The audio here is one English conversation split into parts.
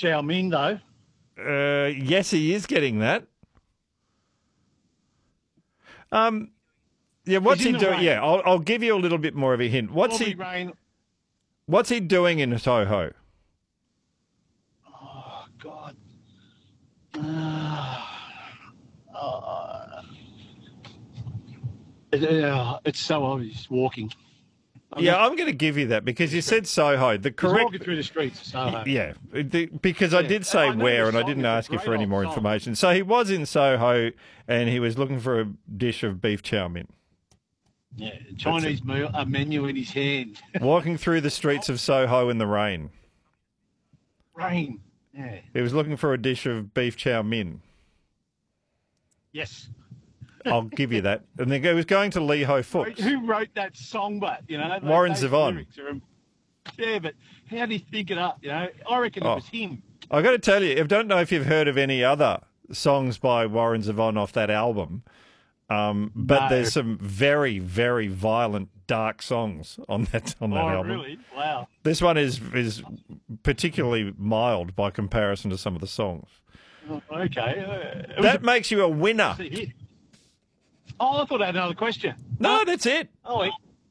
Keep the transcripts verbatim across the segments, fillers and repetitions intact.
Chow Min, though. Uh, yes, he is getting that. Um, yeah, what's He's he in the doing? rain. Yeah, I'll, I'll give you a little bit more of a hint. What's Probably he? rain. What's he doing in Soho? Oh, God. Uh, uh, it, uh, it's so obvious. Walking. I'm Yeah, not- I'm going to give you that because you said Soho. The He's correct. walking through the streets of Soho. Yeah, the, because I Yeah. did say I know where the and I song, didn't it's a ask you great for any old more song. information. So he was in Soho and he was looking for a dish of beef chow mein. Yeah, Chinese meal, a menu in his hand. Walking through the streets of Soho in the rain. Rain. Yeah. He was looking for a dish of beef chow mein. Yes. I'll give you that. And then he was going to Lee Ho Fook's. Who wrote that song? But you know, they- Warren those Zevon. lyrics are- Yeah, but how did he think it up? You know, I reckon Oh. it was him. I got to tell you, I don't know if you've heard of any other songs by Warren Zevon off that album, um, but No. there's some very, very violent, dark songs on that on that Oh, album. really? Wow. This one is is particularly mild by comparison to some of the songs. Oh, okay. Uh, it was That makes you a winner. a hit. Oh, I thought I had another question. No, that's it. Oh,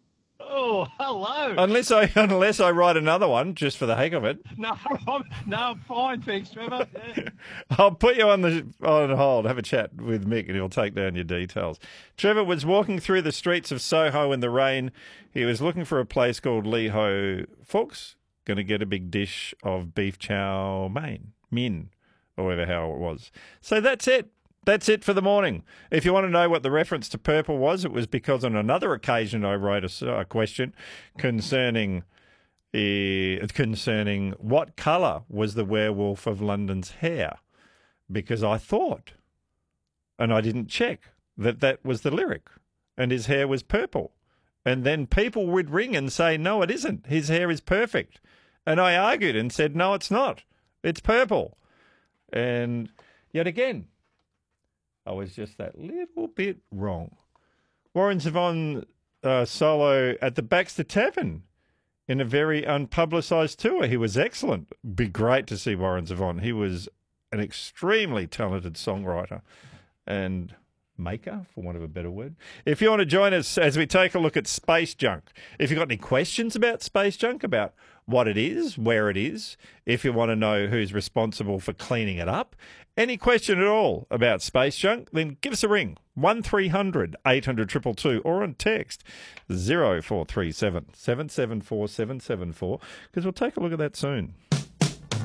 oh, hello. Unless I unless I write another one just for the heck of it. no, I'm, no, I'm fine, thanks, Trevor. Yeah. I'll put you on the on hold. Have a chat with Mick, and he'll take down your details. Trevor was walking through the streets of Soho in the rain. He was looking for a place called Lee Ho Fook's. Going to get a big dish of beef chow mein, min, or whatever how it was. So that's it. That's it for the morning. If you want to know what the reference to purple was, it was because on another occasion I wrote a, a question concerning uh, concerning what colour was the werewolf of London's hair, because I thought, and I didn't check, that that was the lyric, and his hair was purple. And then people would ring and say, no, it isn't. His hair is perfect. And I argued and said, no, it's not. It's purple. And yet again, I was just that little bit wrong. Warren Zevon uh, solo at the Baxter Tavern in a very unpublicised tour. He was excellent. Be great to see Warren Zevon. He was an extremely talented songwriter and maker, for want of a better word. If you want to join us as we take a look at Space Junk, if you've got any questions about Space Junk, about what it is, where it is, if you want to know who's responsible for cleaning it up, any question at all about Space Junk, then give us a ring, one three hundred eight hundred two two two, or on text zero four three seven seven seven four seven seven four, because we'll take a look at that soon.